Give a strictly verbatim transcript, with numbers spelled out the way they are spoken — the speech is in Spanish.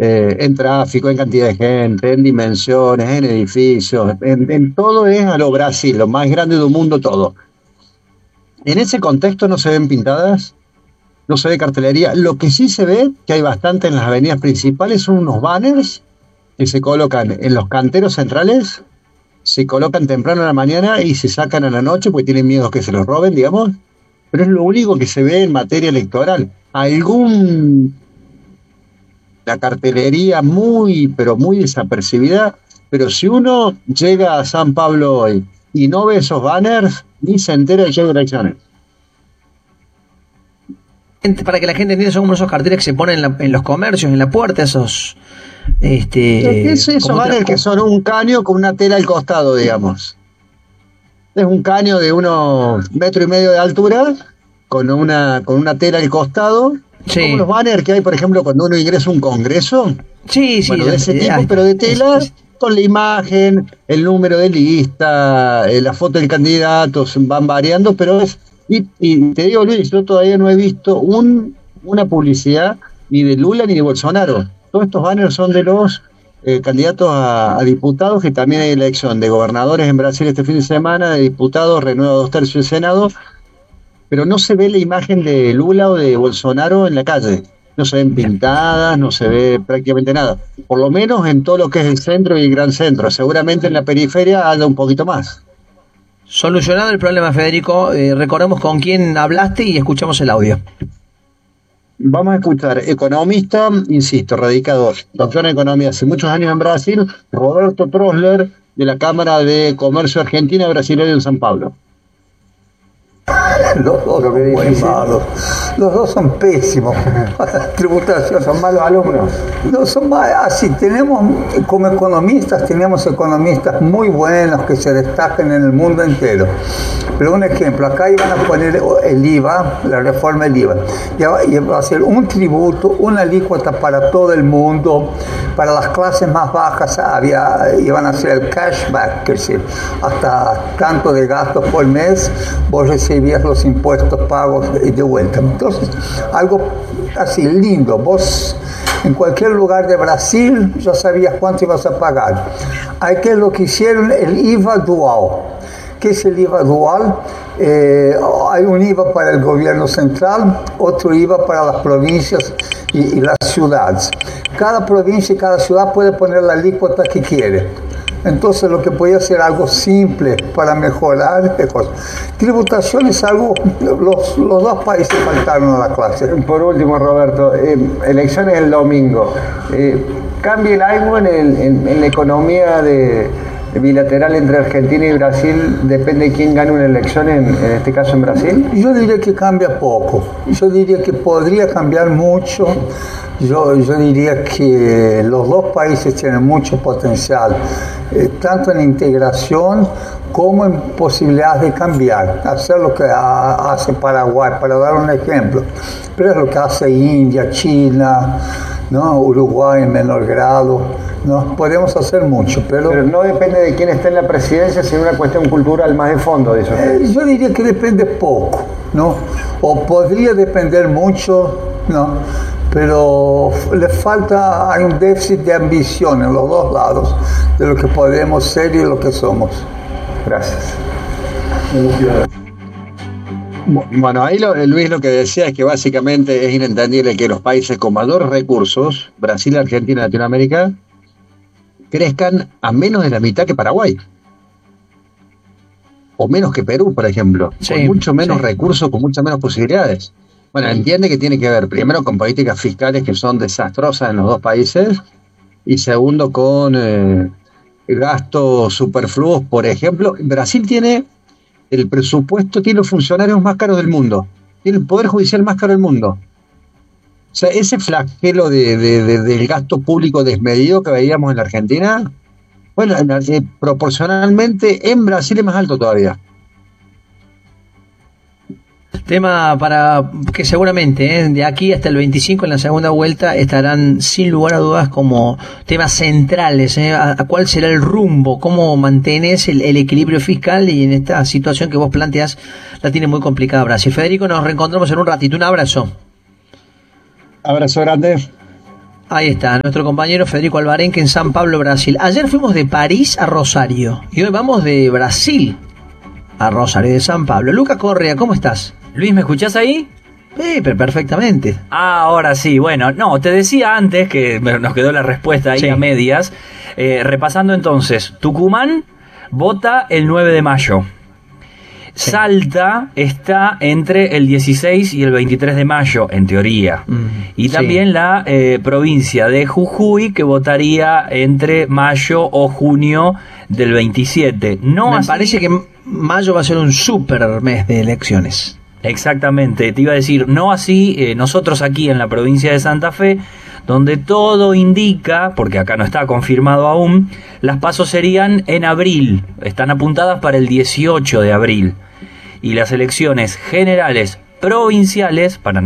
eh, en tráfico, en cantidad de gente, en dimensiones, en edificios, en, en todo es a lo Brasil, lo más grande del mundo, todo. En ese contexto no se ven pintadas, no se ve cartelería. Lo que sí se ve, que hay bastante en las avenidas principales, son unos banners que se colocan en los canteros centrales, se colocan temprano en la mañana y se sacan a la noche porque tienen miedo que se los roben, digamos. Pero es lo único que se ve en materia electoral. Algún la cartelería muy, pero muy desapercibida, pero si uno llega a San Pablo hoy y no ve esos banners, ni se entera de que hay elecciones. Para que la gente entienda, son como esos carteles que se ponen en, la, en los comercios, en la puerta, esos... Este, es esos banners que son un caño con una tela al costado, digamos. Es un caño de unos metro y medio de altura, con una, con una tela al costado. Sí. Como los banners que hay, por ejemplo, cuando uno ingresa a un congreso. Sí, sí. Bueno, de ese eh, tipo, ay, pero de tela, es, es, con la imagen, el número de lista, eh, la foto del candidato, van variando, pero es... Y, y te digo, Luis, yo todavía no he visto un, una publicidad ni de Lula ni de Bolsonaro. Todos estos banners son de los eh, candidatos a, a diputados, que también hay elección de gobernadores en Brasil este fin de semana, de diputados, renueva dos tercios del Senado, pero no se ve la imagen de Lula o de Bolsonaro en la calle. No se ven pintadas, no se ve prácticamente nada. Por lo menos en todo lo que es el centro y el gran centro. Seguramente en la periferia haya un poquito más. Solucionado el problema, Federico, eh, recordemos con quién hablaste y escuchamos el audio. Vamos a escuchar, economista, insisto, radicado, doctor en economía hace muchos años en Brasil, Roberto Trosler, de la Cámara de Comercio Argentina Brasileño en San Pablo. Los dos son muy malos. Los dos son pésimos. Tributación. Son malos alumnos. No, son malos. Así, tenemos, como economistas, tenemos economistas muy buenos que se destacan en el mundo entero. Pero un ejemplo, acá iban a poner el I V A, la reforma del I V A. Y va a ser un tributo, una alícuota para todo el mundo. Para las clases más bajas había, iban a hacer el cashback, que es decir, hasta tanto de gastos por mes, vos recibías los impuestos pagos de vuelta. Entonces, algo así lindo. Vos en cualquier lugar de Brasil ya sabías cuánto ibas a pagar. Hay que lo que hicieron el I V A dual. ¿Qué es el I V A dual? Eh, hay un I V A para el gobierno central, otro I V A para las provincias y, y las ciudades. Cada provincia y cada ciudad puede poner la alícuota que quiere. Entonces lo que podía ser algo simple para mejorar de cosas. Tributación es algo, los, los dos países faltaron a la clase. Por último, Roberto, eh, elecciones el domingo. Eh, ¿Cambia el algo en, el, en, en la economía de, de bilateral entre Argentina y Brasil? ¿Depende de quién gane una elección, en, en este caso en Brasil? Yo diría que cambia poco. Yo diría que podría cambiar mucho. Yo, yo diría que los dos países tienen mucho potencial, eh, tanto en integración como en posibilidades de cambiar, hacer lo que ha, hace Paraguay, para dar un ejemplo, pero es lo que hace India, China, ¿no? Uruguay en menor grado, ¿no? Podemos hacer mucho, pero... Pero no depende de quién esté en la presidencia, sino una cuestión cultural más de fondo de eso. Eh, yo diría que depende poco, ¿no? O podría depender mucho, ¿no? Pero le falta, hay un déficit de ambición en los dos lados, de lo que podemos ser y lo que somos. Gracias. Bueno, ahí lo, Luis lo que decía es que básicamente es inentendible que los países con mayores recursos, Brasil, Argentina, Latinoamérica, crezcan a menos de la mitad que Paraguay. O menos que Perú, por ejemplo. Sí, con mucho menos sí. recursos, con muchas menos posibilidades. Bueno, entiende que tiene que ver, primero, con políticas fiscales que son desastrosas en los dos países, y segundo, con eh, gastos superfluos. Por ejemplo, Brasil tiene el presupuesto, tiene los funcionarios más caros del mundo, tiene el poder judicial más caro del mundo. O sea, ese flagelo de, de, de, del gasto público desmedido que veíamos en la Argentina, bueno, eh, proporcionalmente en Brasil es más alto todavía. Tema para que seguramente ¿eh? de aquí hasta el veinticinco en la segunda vuelta estarán sin lugar a dudas como temas centrales. ¿eh? A, a cuál será el rumbo, cómo mantenés el, el equilibrio fiscal, y en esta situación que vos planteás la tiene muy complicada Brasil. Federico, nos reencontramos en un ratito. Un abrazo. Abrazo grande. Ahí está, nuestro compañero Federico Alvarenque en San Pablo, Brasil. Ayer fuimos de París a Rosario y hoy vamos de Brasil a Rosario, de San Pablo. Lucas Correa, ¿cómo estás? Luis, ¿me escuchás ahí? Sí, pero perfectamente. Ah, ahora sí, bueno, no, te decía antes que nos quedó la respuesta ahí sí. a medias. Eh, repasando entonces, Tucumán vota el nueve de mayo. Sí. Salta está entre el dieciséis y el veintitrés de mayo, en teoría. Mm, y también sí. la eh, provincia de Jujuy, que votaría entre mayo o junio del veintisiete. No Me así... parece que mayo va a ser un super mes de elecciones. Exactamente, te iba a decir, no así eh, nosotros aquí en la provincia de Santa Fe, donde todo indica, porque acá no está confirmado aún, las pasos serían en abril, están apuntadas para el dieciocho de abril, y las elecciones generales provinciales para